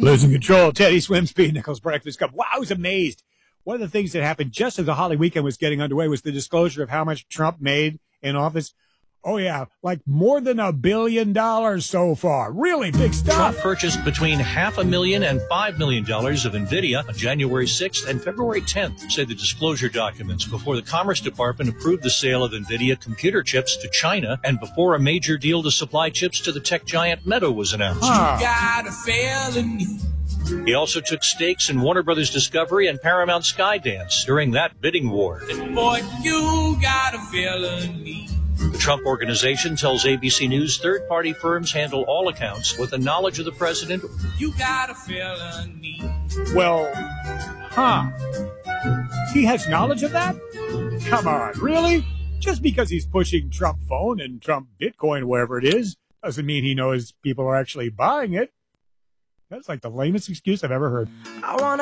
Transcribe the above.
Losing control. Teddy Swims, P. Nichols Breakfast Cup. Wow, I was amazed. One of the things that happened just as the holiday weekend was getting underway was the disclosure of how much Trump made in office. Oh, yeah, like more than $1 billion so far. Really big stuff. Trump purchased between $500,000 and $5 million of NVIDIA on January 6th and February 10th, say the disclosure documents, before the Commerce Department approved the sale of NVIDIA computer chips to China and before a major deal to supply chips to the tech giant Meta was announced. You got a felony. He also took stakes in Warner Brothers Discovery and Paramount Skydance during that bidding war. Boy, you got a felony. The Trump Organization tells ABC News third-party firms handle all accounts with the knowledge of the president. You got a felony. Well, he has knowledge of that? Come on, really? Just because he's pushing Trump phone and Trump Bitcoin, wherever it is, doesn't mean he knows people are actually buying it. That's like the lamest excuse I've ever heard. I wanna